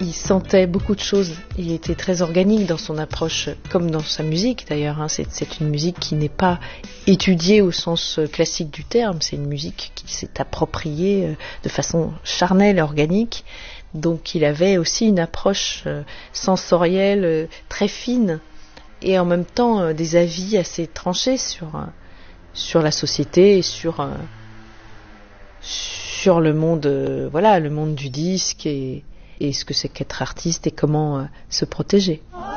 Il sentait beaucoup de choses. Il était très organique dans son approche, comme dans sa musique d'ailleurs. C'est une musique qui n'est pas étudiée au sens classique du terme. C'est une musique qui s'est appropriée de façon charnelle, organique. Donc il avait aussi une approche sensorielle très fine et en même temps des avis assez tranchés sur la société et sur le monde, le monde du disque et ce que c'est qu'être artiste et comment se protéger.